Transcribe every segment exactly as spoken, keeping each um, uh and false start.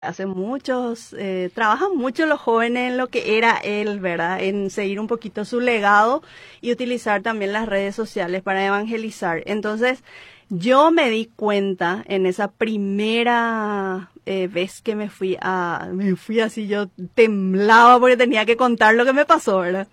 Hace muchos, eh, trabajan mucho los jóvenes en lo que era él, ¿verdad? En seguir un poquito su legado y utilizar también las redes sociales para evangelizar. Entonces, yo me di cuenta en esa primera eh, vez que me fui a, me fui así, yo temblaba porque tenía que contar lo que me pasó, ¿verdad?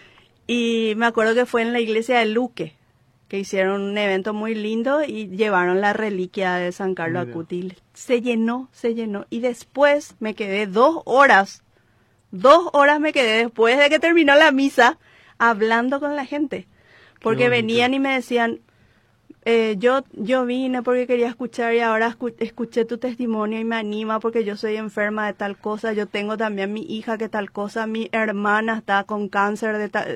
Y me acuerdo que fue en la iglesia de Luque, que hicieron un evento muy lindo y llevaron la reliquia de San Carlos Acuti. Se llenó, se llenó. Y después me quedé dos horas, dos horas me quedé después de que terminó la misa, hablando con la gente. Porque venían y me decían, eh, yo yo vine porque quería escuchar y ahora escu- escuché tu testimonio y me anima porque yo soy enferma de tal cosa, yo tengo también mi hija que tal cosa, mi hermana está con cáncer de tal...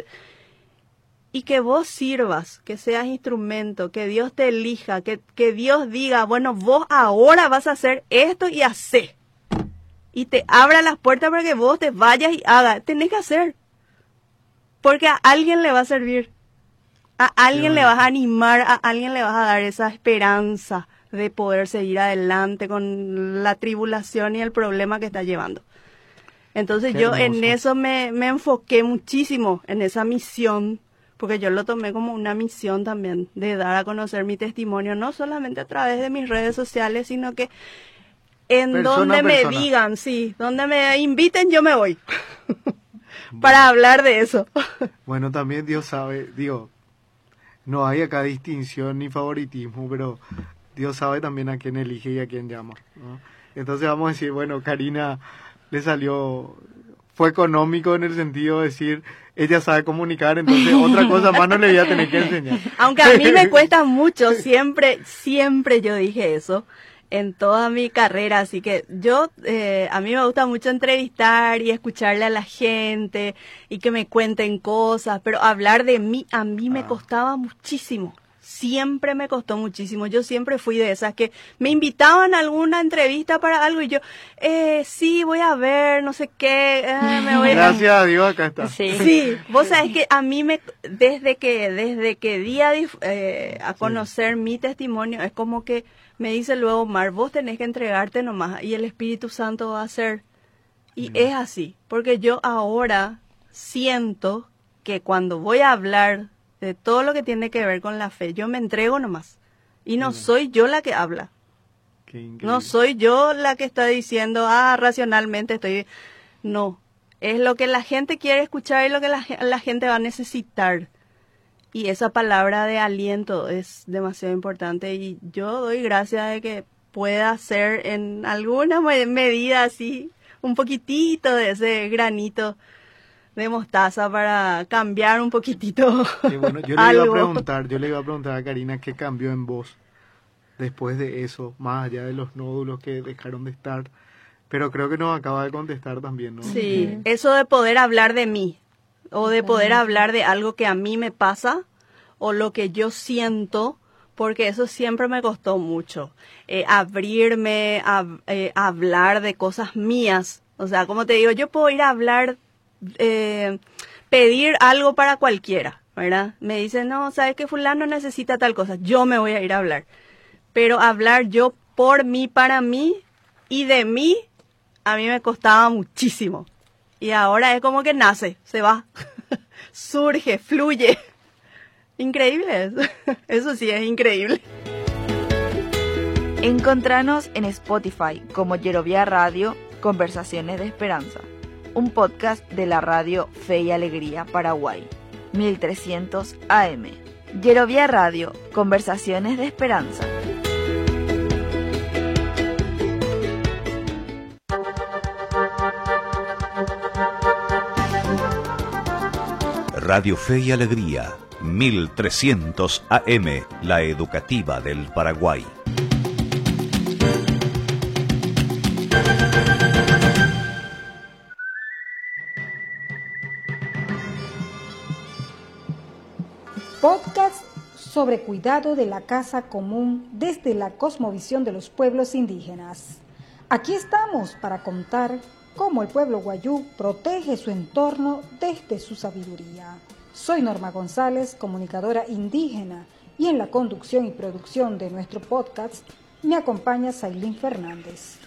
Y que vos sirvas, que seas instrumento, que Dios te elija, que, que Dios diga, bueno, vos ahora vas a hacer esto y hacé. Y te abra las puertas para que vos te vayas y hagas. Tenés que hacer. Porque a alguien le va a servir. A alguien le vas a animar, a alguien le vas a dar esa esperanza de poder seguir adelante con la tribulación y el problema que está llevando. Entonces Qué yo hermoso. en eso me, me enfoqué muchísimo, en esa misión, porque yo lo tomé como una misión también, de dar a conocer mi testimonio, no solamente a través de mis redes sociales, sino que en Persona donde a me persona. digan, sí, donde me inviten yo me voy, para hablar de eso. Bueno, también Dios sabe, digo, no hay acá distinción ni favoritismo, pero Dios sabe también a quién elige y a quién llama, ¿no? Entonces vamos a decir, bueno, Karina le salió, fue económico en el sentido de decir, ella sabe comunicar, entonces otra cosa más no le voy a tener que enseñar. Aunque a mí me cuesta mucho, siempre, siempre yo dije eso en toda mi carrera, así que yo, eh, a mí me gusta mucho entrevistar y escucharle a la gente y que me cuenten cosas, pero hablar de mí, a mí me Ah. costaba muchísimo. Siempre me costó muchísimo. Yo siempre fui de esas que me invitaban a alguna entrevista para algo y yo, eh, sí, voy a ver, no sé qué, eh, me voy a... Gracias a Dios acá está. Sí. Sí, vos sabés que a mí me, desde que, desde que di a, dif- eh, a conocer mi testimonio, es como que me dice luego Mar, vos tenés que entregarte nomás y el Espíritu Santo va a hacer. Y es así, porque yo ahora siento que cuando voy a hablar de todo lo que tiene que ver con la fe, yo me entrego nomás. Y no Mira. soy yo la que habla. Qué increíble. No soy yo la que está diciendo, ah, racionalmente estoy... No, es lo que la gente quiere escuchar y lo que la, ge- la gente va a necesitar. Y esa palabra de aliento es demasiado importante y yo doy gracias de que pueda ser en alguna me- medida así, un poquitito de ese granito de mostaza para cambiar un poquitito Qué bueno, yo le iba a algo. preguntar, yo le iba a preguntar a Karina qué cambió en vos después de eso, más allá de los nódulos que dejaron de estar, pero creo que nos acaba de contestar también, ¿no? Sí, Ujú. eso de poder hablar de mí, o de poder hablar de algo que a mí me pasa, o lo que yo siento, porque eso siempre me costó mucho. Eh, abrirme, a, eh, hablar de cosas mías. O sea, como te digo, yo puedo ir a hablar, eh, pedir algo para cualquiera, ¿verdad? Me dicen, no, ¿sabes que fulano necesita tal cosa? Yo me voy a ir a hablar. Pero hablar yo por mí, para mí, y de mí, a mí me costaba muchísimo. Y ahora es como que nace, se va, surge, fluye. Increíble eso. Eso sí es increíble. Encontranos en Spotify como Yerovia Radio, Conversaciones de Esperanza, un podcast de la radio Fe y Alegría Paraguay, mil trescientos A M. Yerovia Radio, Conversaciones de Esperanza. Radio Fe y Alegría, mil trescientos A M, la educativa del Paraguay. Podcast sobre cuidado de la casa común desde la cosmovisión de los pueblos indígenas. Aquí estamos para contar cómo el pueblo guayú protege su entorno desde su sabiduría. Soy Norma González, comunicadora indígena, y en la conducción y producción de nuestro podcast me acompaña Sailín Fernández.